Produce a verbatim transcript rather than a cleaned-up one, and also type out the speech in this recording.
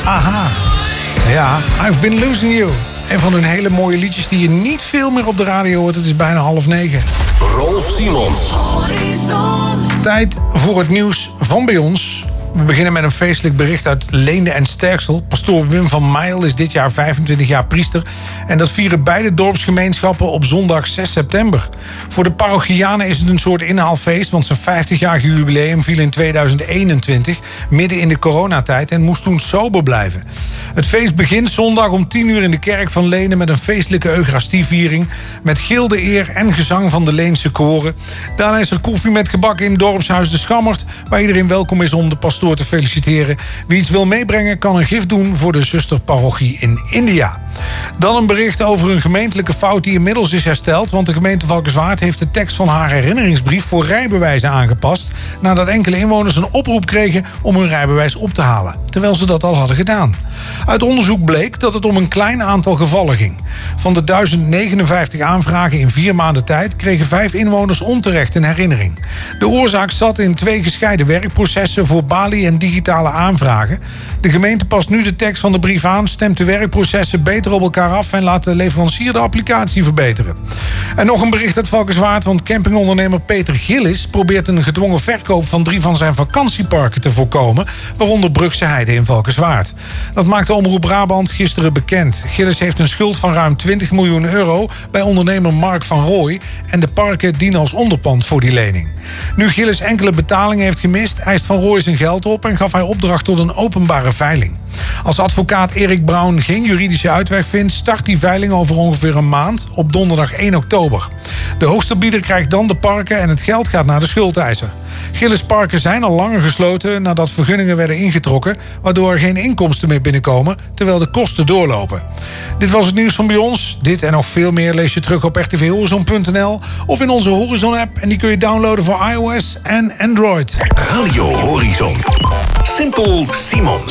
Aha. Ja, I've Been Losing You. Een van hun hele mooie liedjes die je niet veel meer op de radio hoort. Het is bijna half negen. Rolf Simons. Tijd voor het nieuws van bij ons. We beginnen met een feestelijk bericht uit Leende en Sterksel. Pastoor Wim van Meijl is dit jaar vijfentwintig jaar priester. En dat vieren beide dorpsgemeenschappen op zondag zes september. Voor de parochianen is het een soort inhaalfeest, want zijn vijftigjarig jubileum viel in tweeduizend eenentwintig... midden in de coronatijd en moest toen sober blijven. Het feest begint zondag om tien uur in de kerk van Leende met een feestelijke eucharistieviering, met gilde eer en gezang van de Leense koren. Daarna is er koffie met gebak in dorpshuis De Schammert, waar iedereen welkom is om de pastoor te feliciteren. Wie iets wil meebrengen kan een gift doen voor de zusterparochie in India. Dan een bericht over een gemeentelijke fout die inmiddels is hersteld, want de gemeente Valkenswaard heeft de tekst van haar herinneringsbrief voor rijbewijzen aangepast, nadat enkele inwoners een oproep kregen om hun rijbewijs op te halen, terwijl ze dat al hadden gedaan. Uit onderzoek bleek dat het om een klein aantal gevallen ging. Van de duizend negenenvijftig aanvragen in vier maanden tijd kregen vijf inwoners onterecht een herinnering. De oorzaak zat in twee gescheiden werkprocessen voor balie en digitale aanvragen. De gemeente past nu de tekst van de brief aan, stemt de werkprocessen beter op elkaar af en laat de leverancier de applicatie verbeteren. En nog een bericht uit Valkenswaard, want campingondernemer Peter Gillis probeert een gedwongen verkoop van drie van zijn vakantieparken te voorkomen, waaronder Brugse Heide in Valkenswaard. Dat maakte Omroep Brabant gisteren bekend. Gillis heeft een schuld van ruim twintig miljoen euro bij ondernemer Mark van Rooij en de parken dienen als onderpand voor die lening. Nu Gillis enkele betalingen heeft gemist, eist Van Rooij zijn geld op en gaf hij opdracht tot een openbare veiling. Als advocaat Erik Brown geen juridische uitweg vindt, start die veiling over ongeveer een maand op donderdag één oktober. De hoogste bieder krijgt dan de parken en het geld gaat naar de schuldeiser. Gillis parken zijn al langer gesloten nadat vergunningen werden ingetrokken, waardoor er geen inkomsten meer binnenkomen, terwijl de kosten doorlopen. Dit was het nieuws van bij ons. Dit en nog veel meer lees je terug op r t v horizon punt n l of in onze Horizon-app en die kun je downloaden voor iOS en Android. Radio Horizon. Simpel Simons.